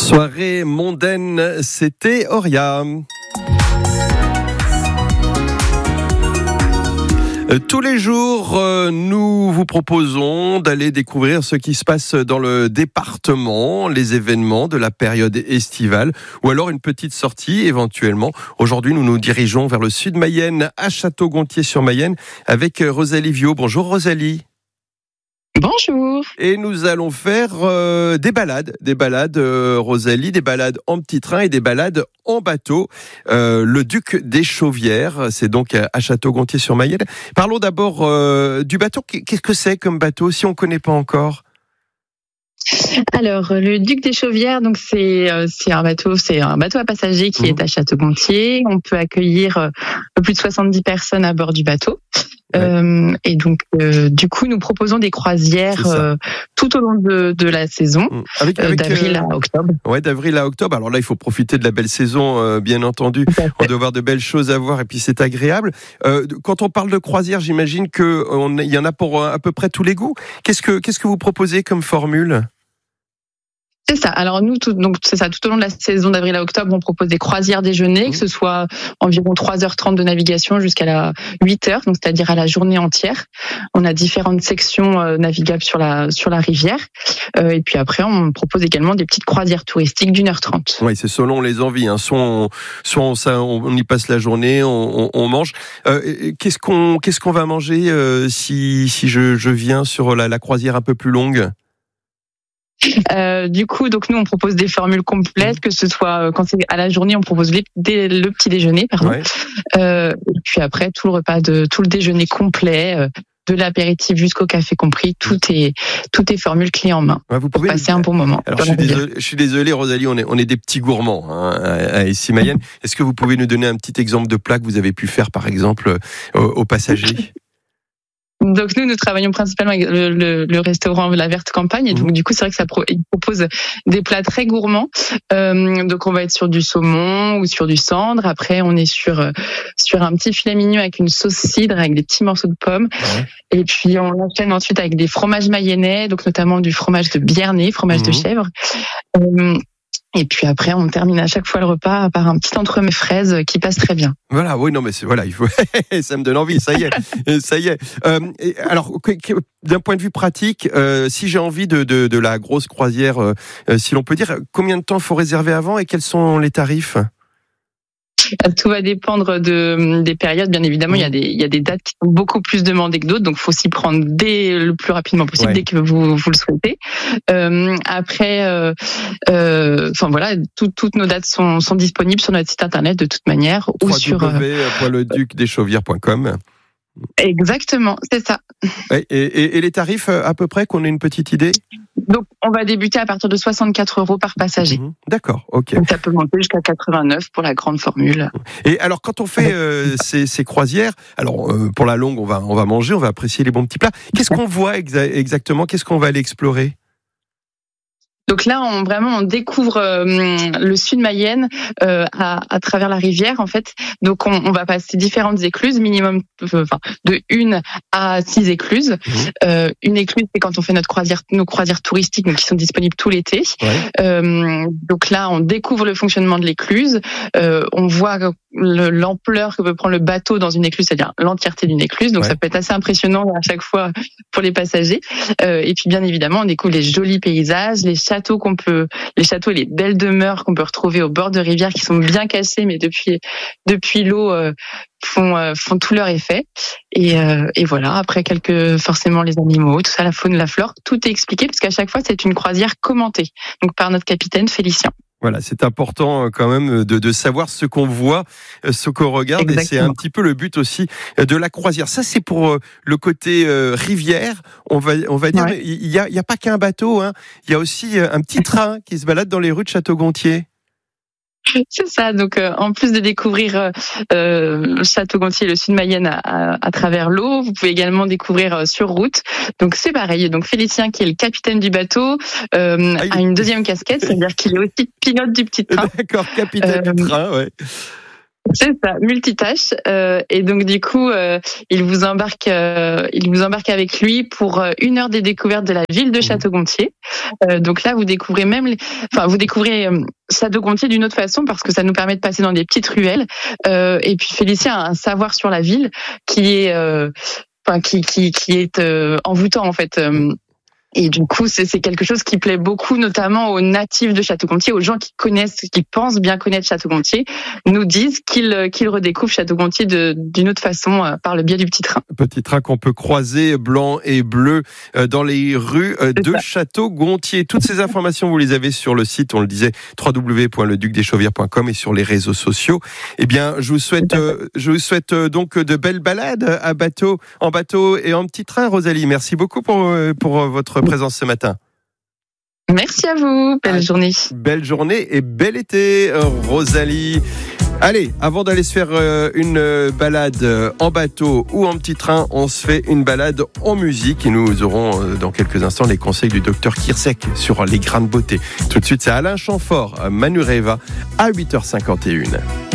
Soirée mondaine, c'était Auria. Tous les jours, nous vous proposons d'aller découvrir ce qui se passe dans le département, les événements de la période estivale ou alors une petite sortie éventuellement. Aujourd'hui, nous nous dirigeons vers le sud Mayenne, à Château-Gontier-sur-Mayenne avec Rosalie Viau. Bonjour Rosalie. Bonjour. Et nous allons faire des balades, Rosalie, des balades en petit train et des balades en bateau. Le Duc des Chauvières, c'est donc à Château-Gontier-sur-Mayenne. Parlons d'abord du bateau. Qu'est-ce que c'est comme bateau, si on ne connaît pas encore ? Alors, le Duc des Chauvières, donc c'est un bateau à passagers qui est à Château-Gontier. On peut accueillir plus de 70 personnes à bord du bateau. Ouais. Et donc, du coup, nous proposons des croisières tout au long de la saison, d'avril à octobre. Ouais, d'avril à octobre. Alors là, il faut profiter de la belle saison, bien entendu. On doit avoir de belles choses à voir et puis c'est agréable. Quand on parle de croisière, j'imagine qu'il y en a pour à peu près tous les goûts. Qu'est-ce que vous proposez comme formule ? C'est ça. Alors nous, tout au long de la saison d'avril à octobre, on propose des croisières déjeuner, que ce soit environ 3h30 de navigation jusqu'à 8h, donc c'est-à-dire à la journée entière. On a différentes sections navigables sur la rivière. Et puis après, on propose également des petites croisières touristiques d'1h30. Oui, c'est selon les envies. Soit on y passe la journée, on mange. Qu'est-ce qu'on va manger si je viens sur la croisière un peu plus longue ? Du coup, donc nous on propose des formules complètes, que ce soit quand c'est à la journée, on propose le petit déjeuner, Ouais. Et puis après tout le déjeuner complet, de l'apéritif jusqu'au café compris, tout est formule clé en main. Ouais, vous pouvez passer un bon moment. Alors je suis désolé Rosalie, on est des petits gourmands à Issy-Mayenne. Est-ce que vous pouvez nous donner un petit exemple de plat que vous avez pu faire par exemple aux passagers ? Donc nous travaillons principalement avec le restaurant La Verte Campagne, et donc du coup c'est vrai que il propose des plats très gourmands. Donc on va être sur du saumon ou sur du cendre. Après on est sur un petit filet mignon avec une sauce cidre avec des petits morceaux de pommes. Ouais. Et puis on enchaîne ensuite avec des fromages mayennais, donc notamment du fromage de Biernay, fromage de chèvre. Et puis après, on termine à chaque fois le repas par un petit entremets fraises qui passe très bien. Voilà, oui, non, mais il faut. Ça me donne envie, ça y est. Alors, d'un point de vue pratique, si j'ai envie de la grosse croisière, si l'on peut dire, combien de temps il faut réserver avant et quels sont les tarifs ? Tout va dépendre des périodes, bien évidemment. Il y a des dates qui sont beaucoup plus demandées que d'autres, donc faut s'y prendre le plus rapidement possible, dès que vous le souhaitez. Après, voilà, toutes nos dates sont disponibles sur notre site internet de toute manière ou sur www.leducdeschauvières.com. Exactement, c'est ça. Et les tarifs à peu près, qu'on ait une petite idée ? Donc, on va débuter à partir de 64 € par passager. D'accord, ok. Donc, ça peut monter jusqu'à 89 pour la grande formule. Et alors, quand on fait ces croisières, alors pour la longue, on va manger, on va apprécier les bons petits plats. Qu'est-ce qu'on voit exactement ? Qu'est-ce qu'on va aller explorer ? Donc là, on découvre le sud Mayenne à travers la rivière, en fait. Donc on va passer différentes écluses, minimum de 1 à 6 écluses. Une écluse, c'est quand on fait nos croisières touristiques, donc qui sont disponibles tout l'été. Ouais. Donc là, on découvre le fonctionnement de l'écluse. On voit l'ampleur que peut prendre le bateau dans une écluse, c'est-à-dire l'entièreté d'une écluse. Donc ça peut être assez impressionnant à chaque fois pour les passagers. Et puis bien évidemment, on découvre les jolis paysages, les châteaux et les belles demeures qu'on peut retrouver au bord de rivières qui sont bien cachées, mais depuis l'eau font tout leur effet. Et voilà. Après forcément les animaux, tout ça, la faune, la flore, tout est expliqué parce qu'à chaque fois c'est une croisière commentée, donc par notre capitaine Félicien. Voilà, c'est important quand même de savoir ce qu'on voit, ce qu'on regarde. Exactement. Et c'est un petit peu le but aussi de la croisière. Ça, c'est pour le côté rivière, on va dire. Ouais. Il y a pas qu'un bateau, hein. Il y a aussi un petit train qui se balade dans les rues de Château-Gontier. C'est ça. Donc, en plus de découvrir Château-Gontier et le sud Mayenne à travers l'eau, vous pouvez également découvrir sur route. Donc, c'est pareil. Donc, Félicien, qui est le capitaine du bateau, a une deuxième casquette, c'est-à-dire qu'il est aussi pilote du petit train. D'accord, capitaine du train, ouais. C'est ça, multitâche. Et donc du coup, il vous embarque avec lui pour 1 heure des découvertes de la ville de Château-Gontier. Donc là, vous découvrez Château-Gontier d'une autre façon parce que ça nous permet de passer dans des petites ruelles. Et puis Félicien a un savoir sur la ville qui est envoûtant en fait. Et du coup, c'est quelque chose qui plaît beaucoup, notamment aux natifs de Château-Gontier, aux gens qui pensent bien connaître Château-Gontier, nous disent qu'ils redécouvrent Château-Gontier d'une autre façon par le biais du petit train. Petit train qu'on peut croiser blanc et bleu dans les rues de Château-Gontier. Toutes ces informations, vous les avez sur le site, on le disait, www.leducdeschauvières.com et sur les réseaux sociaux. Eh bien, je vous souhaite donc de belles balades en bateau et en petit train, Rosalie. Merci beaucoup pour votre présence ce matin. Merci à vous, belle journée. Belle journée et bel été, Rosalie. Allez, avant d'aller se faire une balade en bateau ou en petit train, on se fait une balade en musique et nous aurons dans quelques instants les conseils du docteur Kirsek sur les grains de beauté. Tout de suite, c'est Alain Chamfort, Manureva à 8h51.